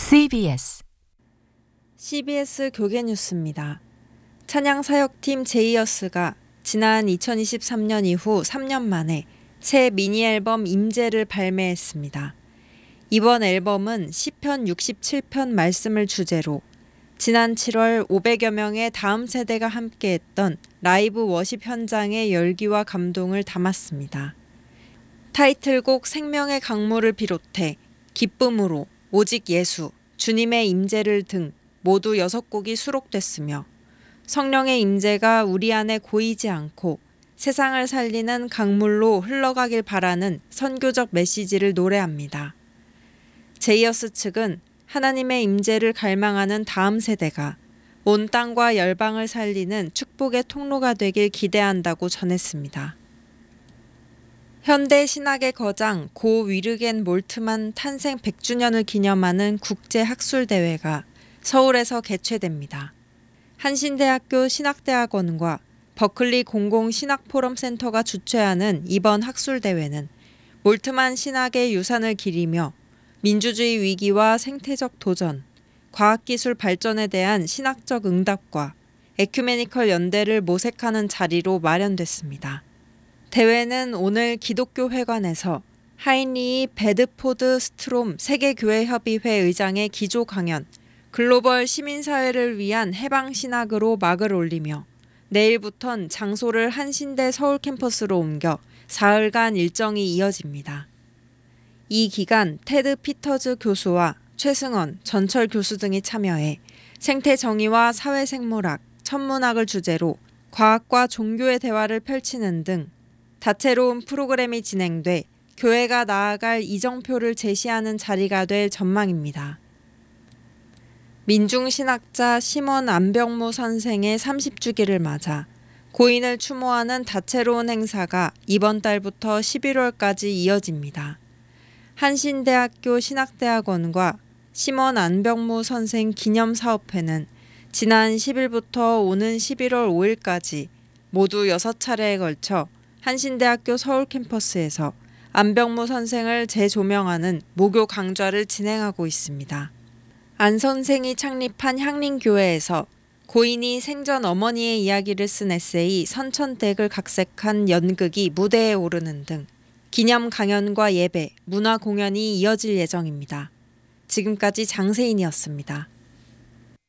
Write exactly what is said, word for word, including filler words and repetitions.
씨비에스 씨비에스 교계 뉴스입니다. 찬양 사역팀 제이어스가 지난 이천이십삼 년 이후 삼 년 만에 새 미니 앨범 임재를 발매했습니다. 이번 앨범은 시편 육십칠 편 말씀을 주제로 지난 칠월 오백여 명의 다음 세대가 함께했던 라이브 워십 현장의 열기와 감동을 담았습니다. 타이틀곡 생명의 강물을 비롯해 기쁨으로, 오직 예수, 주님의 임재를 등 모두 여섯 곡이 수록됐으며 성령의 임재가 우리 안에 고이지 않고 세상을 살리는 강물로 흘러가길 바라는 선교적 메시지를 노래합니다. 제이어스 측은 하나님의 임재를 갈망하는 다음 세대가 온 땅과 열방을 살리는 축복의 통로가 되길 기대한다고 전했습니다. 현대 신학의 거장 고 위르겐 몰트만 탄생 백 주년을 기념하는 국제학술대회가 서울에서 개최됩니다. 한신대학교 신학대학원과 버클리 공공신학포럼센터가 주최하는 이번 학술대회는 몰트만 신학의 유산을 기리며 민주주의 위기와 생태적 도전, 과학기술 발전에 대한 신학적 응답과 에큐메니컬 연대를 모색하는 자리로 마련됐습니다. 대회는 오늘 기독교 회관에서 하인리 베드포드 스트롬 세계교회협의회 의장의 기조 강연, 글로벌 시민사회를 위한 해방신학으로 막을 올리며 내일부턴 장소를 한신대 서울 캠퍼스로 옮겨 사흘간 일정이 이어집니다. 이 기간 테드 피터즈 교수와 최승원, 전철 교수 등이 참여해 생태 정의와 사회생물학, 천문학을 주제로 과학과 종교의 대화를 펼치는 등 다채로운 프로그램이 진행돼 교회가 나아갈 이정표를 제시하는 자리가 될 전망입니다. 민중신학자 심원 안병무 선생의 삼십 주기를 맞아 고인을 추모하는 다채로운 행사가 이번 달부터 십일월까지 이어집니다. 한신대학교 신학대학원과 심원 안병무 선생 기념사업회는 지난 십 일부터 오는 십일월 오 일까지 모두 여섯 차례에 걸쳐 한신대학교 서울 캠퍼스에서 안병무 선생을 재조명하는 모교 강좌를 진행하고 있습니다. 안 선생이 창립한 향림교회에서 고인이 생전 어머니의 이야기를 쓴 에세이 선천댁을 각색한 연극이 무대에 오르는 등 기념 강연과 예배, 문화 공연이 이어질 예정입니다. 지금까지 장세인이었습니다.